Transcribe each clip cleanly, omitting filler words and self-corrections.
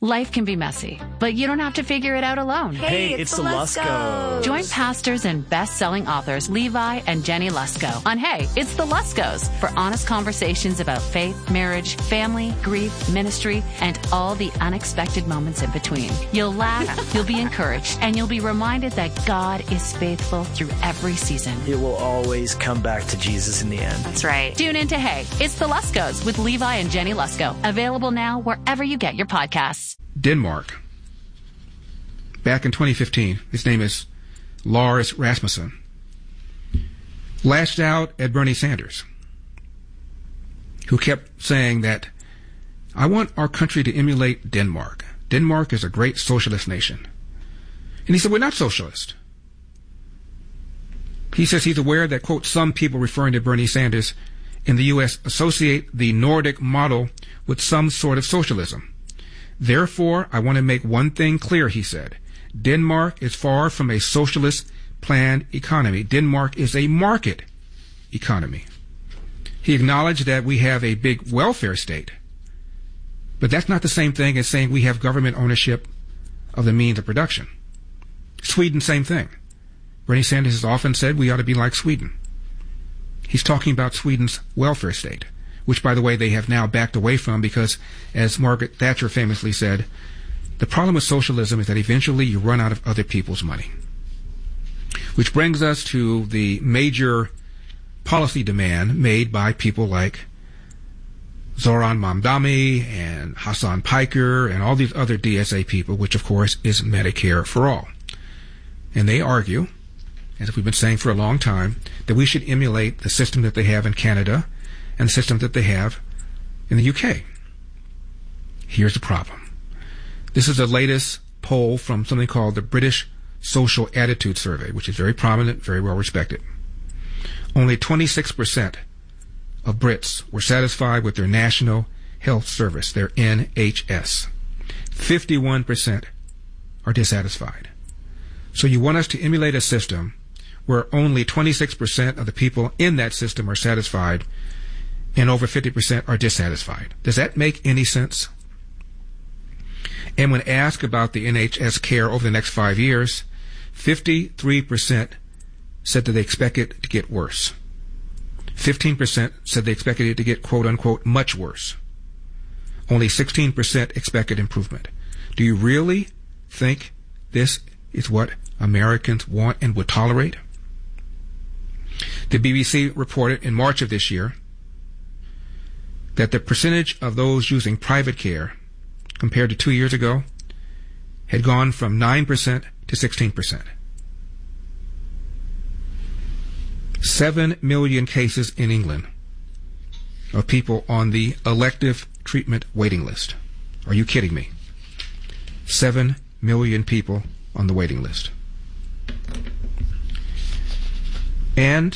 Life can be messy, but you don't have to figure it out alone. Hey, it's the Luskos. Join pastors and best-selling authors Levi and Jenny Lusko on Hey, It's the Luskos for honest conversations about faith, marriage, family, grief, ministry, and all the unexpected moments in between. You'll laugh, you'll be encouraged, and you'll be reminded that God is faithful through every season. It will always come back to Jesus in the end. That's right. Tune in to Hey, It's the Luskos with Levi and Jenny Lusko. Available now wherever you get your podcasts. Denmark. Back in 2015, his name is Lars Rasmussen, lashed out at Bernie Sanders, who kept saying that, I want our country to emulate Denmark. Denmark is a great socialist nation. And he said, we're not socialist. He says he's aware that, quote, some people referring to Bernie Sanders in the U.S. associate the Nordic model with some sort of socialism. Therefore, I want to make one thing clear, he said. Denmark is far from a socialist planned economy. Denmark is a market economy. He acknowledged that we have a big welfare state, but that's not the same thing as saying we have government ownership of the means of production. Sweden, same thing. Bernie Sanders has often said we ought to be like Sweden. He's talking about Sweden's welfare state, which, by the way, they have now backed away from because, as Margaret Thatcher famously said, the problem with socialism is that eventually you run out of other people's money. Which brings us to the major policy demand made by people like Zoran Mamdani and Hassan Piker and all these other DSA people, which, of course, is Medicare for all. And they argue, as we've been saying for a long time, that we should emulate the system that they have in Canada and the system that they have in the UK. Here's the problem. This is the latest poll from something called the British Social Attitude Survey, which is very prominent, very well respected. Only 26% of Brits were satisfied with their National Health Service, their NHS. 51% are dissatisfied. So you want us to emulate a system where only 26% of the people in that system are satisfied and over 50% are dissatisfied. Does that make any sense? And when asked about the NHS care over the next 5 years, 53% said that they expect it to get worse. 15% said they expected it to get, quote-unquote, much worse. Only 16% expected improvement. Do you really think this is what Americans want and would tolerate? The BBC reported in March of this year that the percentage of those using private care compared to 2 years ago had gone from 9% to 16%. 7 million cases in England of people on the elective treatment waiting list. Are you kidding me? 7 million people on the waiting list. And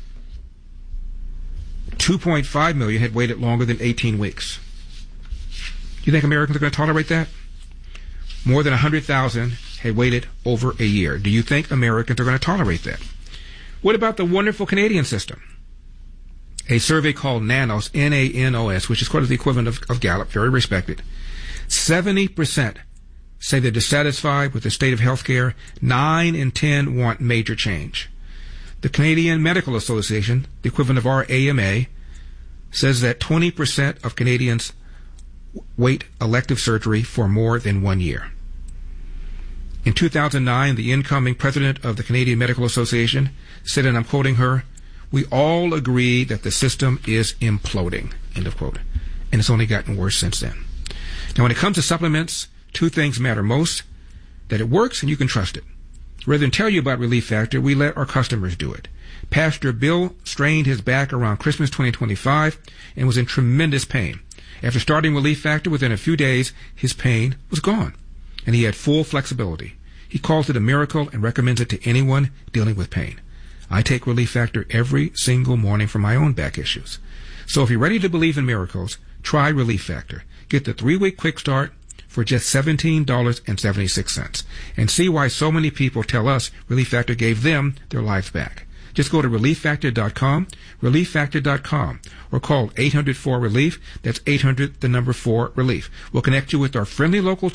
2.5 million had waited longer than 18 weeks. You think Americans are going to tolerate that? More than 100,000 had waited over a year. Do you think Americans are going to tolerate that? What about the wonderful Canadian system? A survey called NANOS, N-A-N-O-S, which is sort of the equivalent of Gallup, very respected. 70% say they're dissatisfied with the state of health care. 9 in 10 want major change. The Canadian Medical Association, the equivalent of our AMA, says that 20% of Canadians wait elective surgery for more than 1 year. In 2009, the incoming president of the Canadian Medical Association said, and I'm quoting her, "We all agree that the system is imploding," end of quote. And it's only gotten worse since then. Now, when it comes to supplements, 2 things matter most: that it works and you can trust it. Rather than tell you about Relief Factor, we let our customers do it. Pastor Bill strained his back around Christmas 2025 and was in tremendous pain. After starting Relief Factor, within a few days, his pain was gone, and he had full flexibility. He calls it a miracle and recommends it to anyone dealing with pain. I take Relief Factor every single morning for my own back issues. So if you're ready to believe in miracles, try Relief Factor. Get the 3-week quick start for just $17.76 and see why so many people tell us Relief Factor gave them their lives back. Just go to ReliefFactor.com, ReliefFactor.com, or call 800-4-RELIEF. That's 800, the number 4, relief. We'll connect you with our friendly local